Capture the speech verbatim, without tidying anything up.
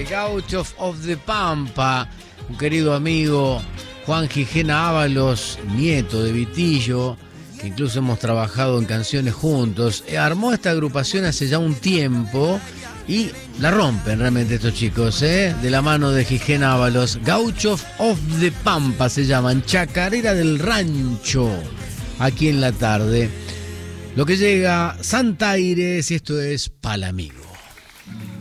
The Gauchos of the Pampa, un querido amigo Juan Gijena Ábalos, nieto de Vitillo, que incluso hemos trabajado en canciones juntos. Armó esta agrupación hace ya un tiempo y la rompen realmente estos chicos, ¿eh? De la mano de Gijena Ábalos. Gauchos of the Pampa se llaman, Chacarera del Rancho, aquí en la tarde. Lo que llega, Santa Aires, y esto es Pal Amigo.